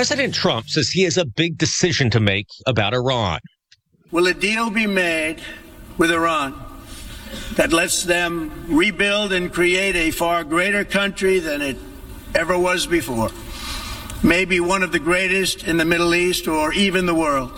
President Trump says he has a big decision to make about Iran. Will a deal be made with Iran that lets them rebuild and create a far greater country than it ever was before? Maybe one of the greatest in the Middle East or even the world?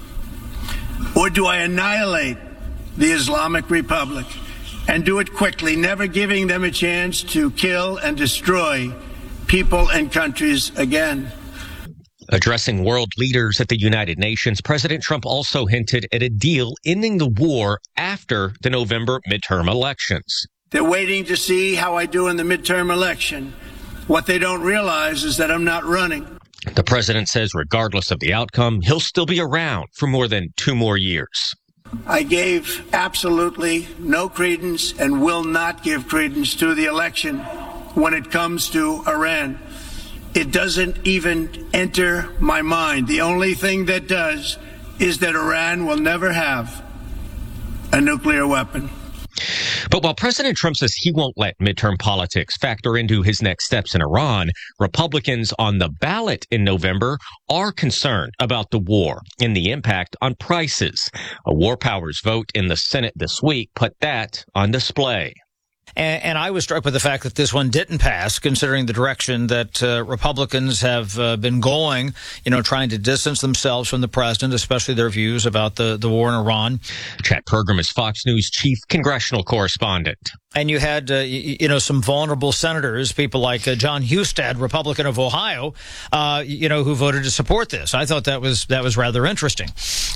Or do I annihilate the Islamic Republic and do it quickly, never giving them a chance to kill and destroy people and countries again? Addressing world leaders at the United Nations, President Trump also hinted at a deal ending the war after the November midterm elections. They're waiting to see how I do in the midterm election. What they don't realize is that I'm not running. The president says regardless of the outcome, he'll still be around for more than 2 more years. I gave absolutely no credence and will not give credence to the election when it comes to Iran. It doesn't even enter my mind. The only thing that does is that Iran will never have a nuclear weapon. But while President Trump says he won't let midterm politics factor into his next steps in Iran, Republicans on the ballot in November are concerned about the war and the impact on prices. A war powers vote in the Senate this week put that on display. And I was struck with the fact that this one didn't pass, considering the direction that Republicans have been going, trying to distance themselves from the president, especially their views about the war in Iran. Chad Pergram is Fox News chief congressional correspondent. And you had, some vulnerable senators, people like John Husted, Republican of Ohio, who voted to support this. I thought that was rather interesting.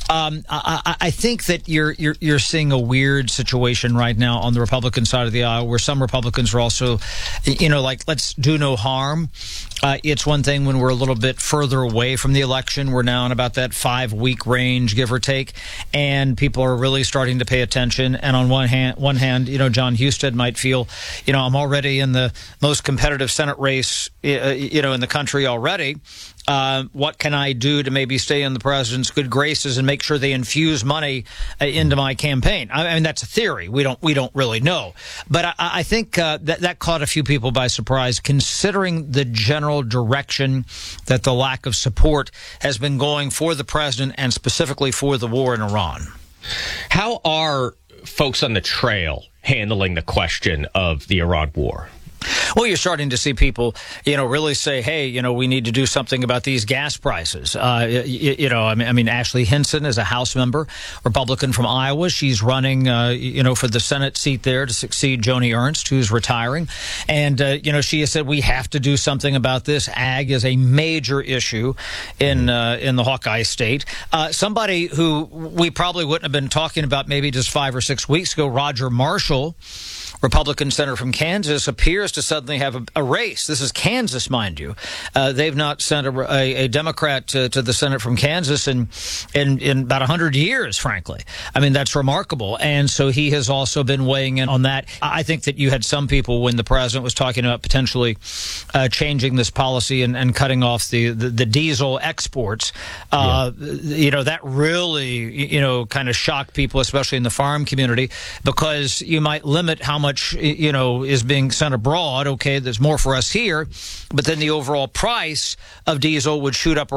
I think that you're seeing a weird situation right now on the Republican side of the aisle, where some Republicans are also, let's do no harm. It's one thing when we're a little bit further away from the election. We're now in about that 5-week range, give or take, and people are really starting to pay attention. And on one hand, John Husted might feel, I'm already in the most competitive Senate race, in the country already. What can I do to maybe stay in the president's good graces and make sure they infuse money into my campaign? I mean, that's a theory. We don't really know. But I think that caught a few people by surprise, considering the general direction that the lack of support has been going for the president and specifically for the war in Iran. How are folks on the trail handling the question of the Iran war? Well, you're starting to see people, really say, hey, we need to do something about these gas prices. Ashley Hinson is a House member, Republican from Iowa. She's running, for the Senate seat there to succeed Joni Ernst, who's retiring. And, she has said we have to do something about this. Ag is a major issue in the Hawkeye state. Somebody who we probably wouldn't have been talking about maybe just 5 or 6 weeks ago, Roger Marshall, Republican senator from Kansas, appears to suddenly have a race. This is Kansas, mind you. They've not sent a Democrat to the Senate from Kansas in about 100 years, frankly. I mean, that's remarkable. And so he has also been weighing in on that. I think that you had some people, when the president was talking about potentially changing this policy and cutting off the diesel exports, that really, kind of shocked people, especially in the farm community, because you might limit how much is being sent abroad. Okay, there's more for us here, but then the overall price of diesel would shoot up